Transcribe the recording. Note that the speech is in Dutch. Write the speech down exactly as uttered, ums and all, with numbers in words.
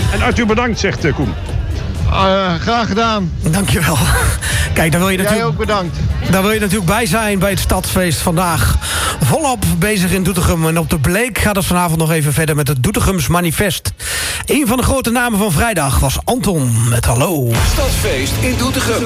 En Arthur bedankt, zegt uh, Koen. Uh, graag gedaan. Dankjewel. Kijk, daar wil je natuurlijk... Jij ook bedankt. Daar wil je natuurlijk bij zijn bij het Stadsfeest vandaag. Volop bezig in Doetinchem. En op de Bleek gaat het vanavond nog even verder met het Doetinchems Manifest. Een van de grote namen van vrijdag was Anton met Hallo. Stadsfeest in Doetinchem.